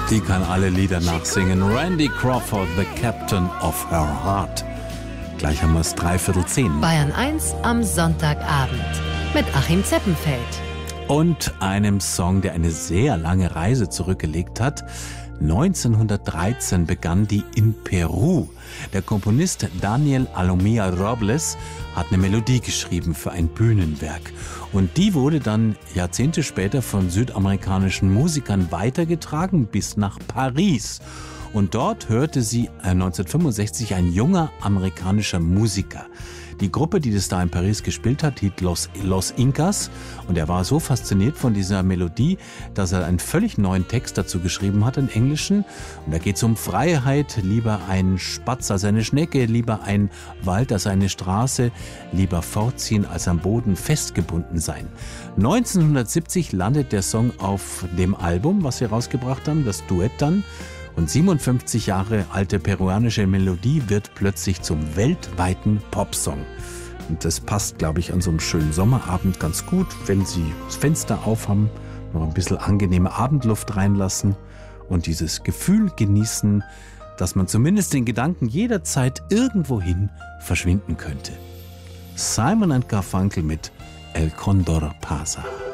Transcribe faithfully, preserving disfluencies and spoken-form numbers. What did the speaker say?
Die kann alle Lieder nachsingen. Randy Crawford, The Captain of Her Heart. Gleich haben wir es dreiviertel zehn. Bayern eins am Sonntagabend mit Achim Zeppenfeld. Und einem Song, der eine sehr lange Reise zurückgelegt hat. neunzehnhundertdreizehn begann die in Peru. Der Komponist Daniel Alomía Robles hat eine Melodie geschrieben für ein Bühnenwerk. Und die wurde dann Jahrzehnte später von südamerikanischen Musikern weitergetragen bis nach Paris. Und dort hörte sie neunzehnhundertfünfundsechzig ein junger amerikanischer Musiker. Die Gruppe, die das da in Paris gespielt hat, hieß Los, Los Incas. Und er war so fasziniert von dieser Melodie, dass er einen völlig neuen Text dazu geschrieben hat, in Englischen. Und da geht es um Freiheit, lieber ein Spatz als eine Schnecke, lieber ein Wald als eine Straße, lieber fortziehen als am Boden festgebunden sein. neunzehnhundertsiebzig landet der Song auf dem Album, was sie rausgebracht haben, das Duett dann. Und siebenundfünfzig Jahre alte peruanische Melodie wird plötzlich zum weltweiten Popsong. Und das passt, glaube ich, an so einem schönen Sommerabend ganz gut, wenn Sie das Fenster aufhaben, noch ein bisschen angenehme Abendluft reinlassen und dieses Gefühl genießen, dass man zumindest den Gedanken jederzeit irgendwohin verschwinden könnte. Simon and Garfunkel mit El Condor Pasa.